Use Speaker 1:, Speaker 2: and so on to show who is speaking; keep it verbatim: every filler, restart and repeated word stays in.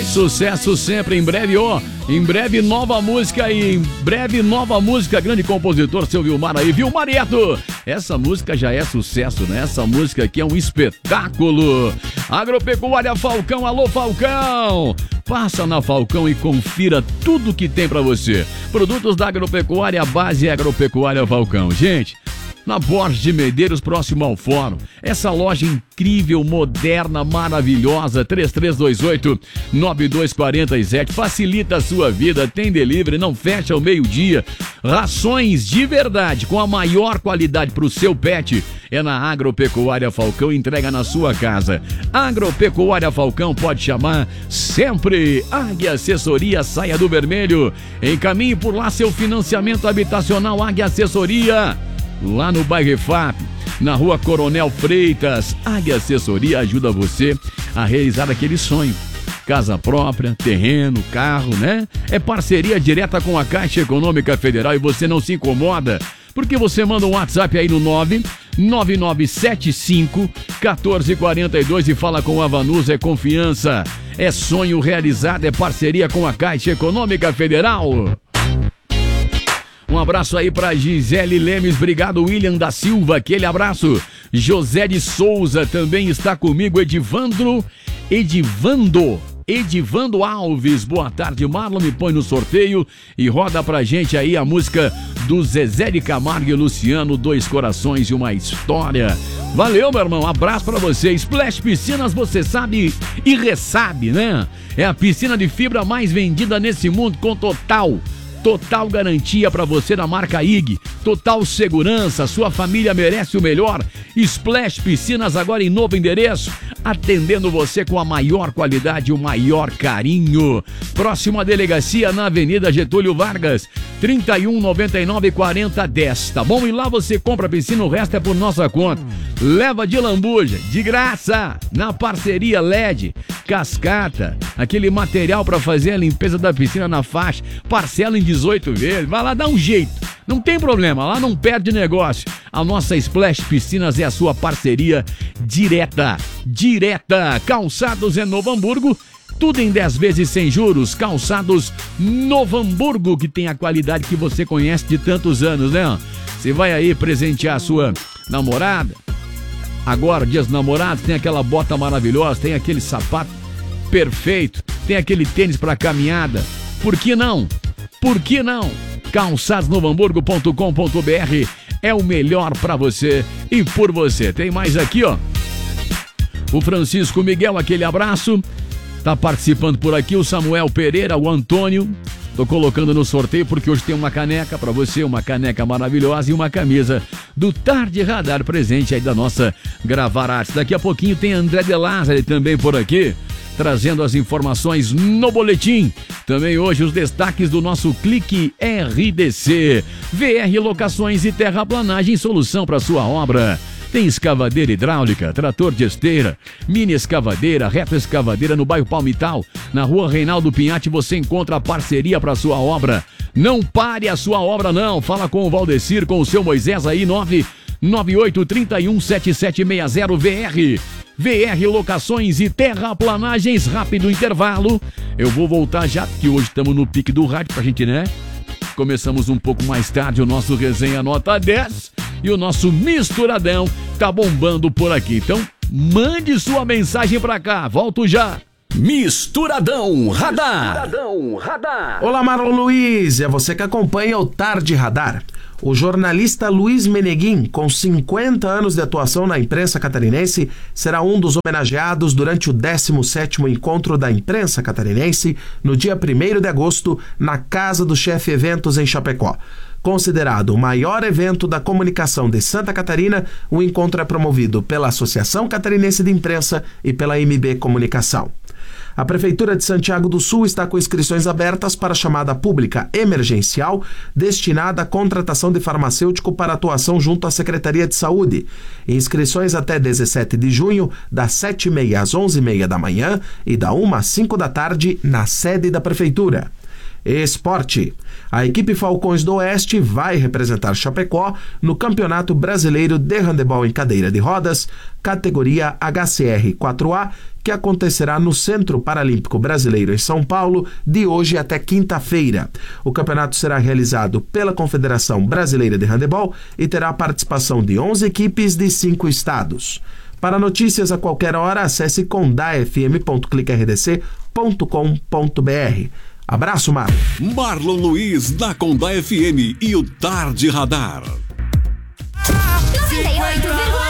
Speaker 1: Sucesso sempre, em breve, ó. Em breve, nova música e em breve, nova música. Grande compositor, seu Vilmar aí, Vilmarieto. Essa música já é sucesso, né? Essa música aqui é um espetáculo. Agropecuária Falcão, alô Falcão. Passa na Falcão e confira tudo que tem pra você. Produtos da agropecuária, a base é Agropecuária Falcão. Gente, na Borges de Medeiros, próximo ao Fórum. Essa loja incrível, moderna, maravilhosa, três três dois oito, nove dois quatro sete, facilita a sua vida, tem delivery, não fecha ao meio-dia. Rações de verdade, com a maior qualidade para o seu pet, é na Agropecuária Falcão, entrega na sua casa. Agropecuária Falcão, pode chamar sempre. Águia Assessoria, saia do vermelho. Encaminhe por lá seu financiamento habitacional, Águia Assessoria. Lá no bairro F A P, na rua Coronel Freitas, Águia Assessoria ajuda você a realizar aquele sonho. Casa própria, terreno, carro, né? É parceria direta com a Caixa Econômica Federal e você não se incomoda, porque você manda um WhatsApp aí no nove nove nove sete cinco um quatro quatro dois e fala com a Vanusa, é confiança, é sonho realizado, é parceria com a Caixa Econômica Federal. Um abraço aí pra Gisele Lemes, obrigado William da Silva, aquele abraço. José de Souza também está comigo, Edivandro, Edivando, Edivando Alves, boa tarde Marlon, me põe no sorteio e roda pra gente aí a música do Zezé de Camargo e Luciano, Dois Corações e uma História. Valeu, meu irmão, abraço pra você. Splash Piscinas, você sabe e ressabe, né? É a piscina de fibra mais vendida nesse mundo, com total Total garantia para você da marca I G, total segurança, sua família merece o melhor. Splash Piscinas agora em novo endereço, atendendo você com a maior qualidade e o maior carinho. Próxima delegacia na Avenida Getúlio Vargas, trinta e um, noventa e nove, quarenta, dez, tá bom? E lá você compra a piscina, o resto é por nossa conta. Leva de lambuja, de graça, na parceria L E D, cascata, aquele material para fazer a limpeza da piscina na faixa, parcela em dezoito vezes, vai lá, dá um jeito, não tem problema, lá não perde negócio. A nossa Splash Piscinas é a sua parceria direta, direta. Calçados é Novo Hamburgo, tudo em dez vezes sem juros. Calçados Novo Hamburgo, que tem a qualidade que você conhece de tantos anos, né? Você vai aí presentear a sua namorada, agora, dias dos namorados, tem aquela bota maravilhosa, tem aquele sapato perfeito, tem aquele tênis para caminhada. Por que não? Por que não? calçados novo hamburgo ponto com ponto b r é o melhor para você e por você. Tem mais aqui, ó. O Francisco Miguel, aquele abraço. Tá participando por aqui o Samuel Pereira, o Antônio. Tô colocando no sorteio porque hoje tem uma caneca para você, uma caneca maravilhosa e uma camisa do Tarde Radar, presente aí da nossa Gravar Artes. Daqui a pouquinho tem André de Lázari também por aqui, trazendo as informações no boletim. Também hoje os destaques do nosso Clique R D C. V R Locações e Terraplanagem, solução para sua obra. Tem escavadeira hidráulica, trator de esteira, mini escavadeira, reto escavadeira no bairro Palmital. Na rua Reinaldo Pinhatti você encontra a parceria para sua obra. Não pare a sua obra não. Fala com o Valdecir, com o seu Moisés aí, nove nove oito três um sete sete seis zero V R. V R Locações e Terraplanagens, rápido intervalo. Eu vou voltar já, que hoje estamos no pique do rádio pra gente, né? Começamos um pouco mais tarde o nosso Resenha Nota dez e o nosso Misturadão tá bombando por aqui. Então, mande sua mensagem pra cá. Volto já.
Speaker 2: Misturadão Radar. Misturadão Radar.
Speaker 3: Olá, Marlon Luiz. É você que acompanha o Tarde Radar. O jornalista Luiz Meneguin, com cinquenta anos de atuação na imprensa catarinense, será um dos homenageados durante o décimo sétimo Encontro da Imprensa Catarinense, no dia primeiro de agosto, na Casa do Chefe Eventos, em Chapecó. Considerado o maior evento da comunicação de Santa Catarina, o encontro é promovido pela Associação Catarinense de Imprensa e pela M B Comunicação. A Prefeitura de Santiago do Sul está com inscrições abertas para a chamada pública emergencial destinada à contratação de farmacêutico para atuação junto à Secretaria de Saúde. Inscrições até dezessete de junho, das sete e meia às onze e meia da manhã e da uma às cinco da tarde, na sede da Prefeitura. Esporte. A equipe Falcões do Oeste vai representar Chapecó no Campeonato Brasileiro de Handebol em Cadeira de Rodas, categoria H C R quatro A, que acontecerá no Centro Paralímpico Brasileiro em São Paulo, de hoje até quinta-feira. O campeonato será realizado pela Confederação Brasileira de Handebol e terá a participação de onze equipes de cinco estados. Para notícias a qualquer hora, acesse condafm ponto clique r d c ponto com ponto b r. Abraço, Marlon.
Speaker 2: Marlon Luiz na Condá F M e o Tarde Radar.